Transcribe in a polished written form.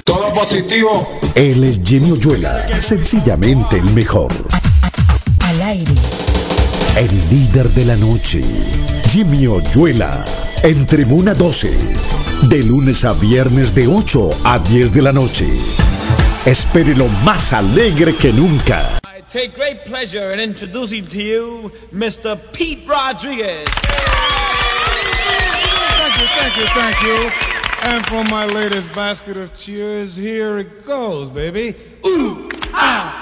Todo positivo. Él es Jimmy Oyuela, sencillamente el mejor. Al aire. El líder de la noche, Jimmy Oyuela, en Tribuna 12, de lunes a viernes de 8 a 10 de la noche. Espérelo más alegre que nunca. I take great pleasure in introducing to you Mr. Pete Rodriguez. Thank you. And for my latest basket of cheers, here it goes, baby. Ooh, ah.